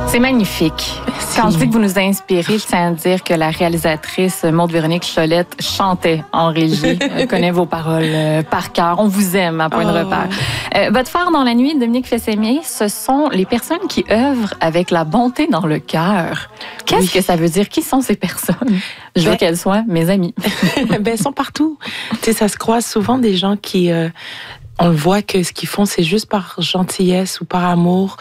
C'est magnifique. Merci. Quand je dis que vous nous inspirez, je tiens à dire que la réalisatrice Maude-Véronique Cholette chantait en régie. Elle connaît vos paroles par cœur. On vous aime à point de repère. Votre phare dans la nuit, Dominique Fils-Aimier, ce sont les personnes qui œuvrent avec la bonté dans le cœur. Qu'est-ce que ça veut dire? Qui sont ces personnes? Je veux qu'elles soient mes amies. Elles sont partout. Tu sais, ça se croise souvent des gens qui... on le voit que ce qu'ils font, c'est juste par gentillesse ou par amour.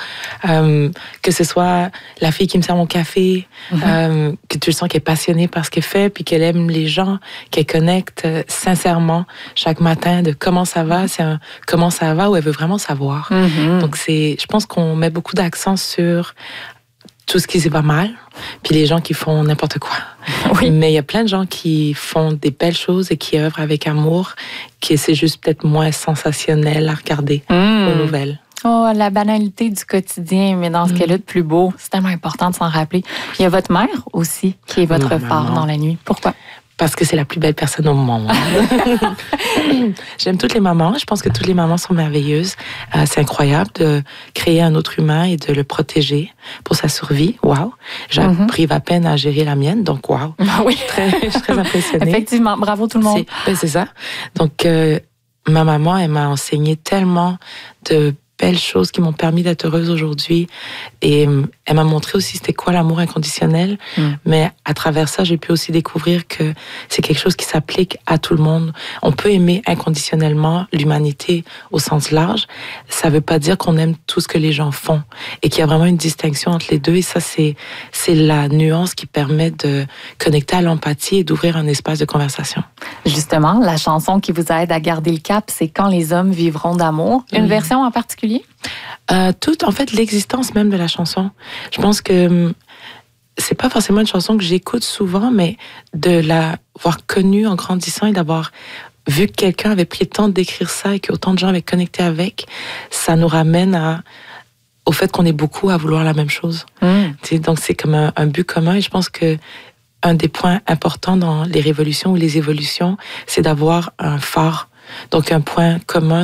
Que ce soit la fille qui me sert mon café, que tu le sens qu'elle est passionnée par ce qu'elle fait, puis qu'elle aime les gens, qu'elle connecte sincèrement chaque matin de comment ça va. C'est un comment ça va où elle veut vraiment savoir. Donc, je pense qu'on met beaucoup d'accent sur tout ce qui va mal, puis les gens qui font n'importe quoi. Oui. Mais il y a plein de gens qui font des belles choses et qui œuvrent avec amour, qui c'est juste peut-être moins sensationnel à regarder aux nouvelles. Oh, la banalité du quotidien, mais dans ce qu'elle a de plus beau, c'est tellement important de s'en rappeler. Il y a votre mère aussi, qui est votre phare dans la nuit. Pourquoi? Parce que c'est la plus belle personne au monde. J'aime toutes les mamans. Je pense que toutes les mamans sont merveilleuses. C'est incroyable de créer un autre humain et de le protéger pour sa survie. Wow. J'arrive à peine à gérer la mienne, donc wow. Oui. Je suis très impressionnée. Effectivement. Bravo tout le monde. C'est ça. Donc, ma maman, elle m'a enseigné tellement de belles choses qui m'ont permis d'être heureuse aujourd'hui. Et elle m'a montré aussi c'était quoi l'amour inconditionnel. Mais à travers ça, j'ai pu aussi découvrir que c'est quelque chose qui s'applique à tout le monde. On peut aimer inconditionnellement l'humanité au sens large. Ça veut pas dire qu'on aime tout ce que les gens font. Et qu'il y a vraiment une distinction entre les deux. Et ça, c'est la nuance qui permet de connecter à l'empathie et d'ouvrir un espace de conversation. Justement, la chanson qui vous aide à garder le cap, c'est Quand les hommes vivront d'amour. Une version en particulier? En fait, l'existence même de la chanson. Je pense que c'est pas forcément une chanson que j'écoute souvent, mais de l'avoir connue en grandissant et d'avoir vu que quelqu'un avait pris le temps d'écrire ça et qu'autant de gens avaient connecté avec, ça nous ramène au fait qu'on est beaucoup à vouloir la même chose. Donc, c'est comme un but commun et je pense que un des points importants dans les révolutions ou les évolutions, c'est d'avoir un phare. Donc, un point commun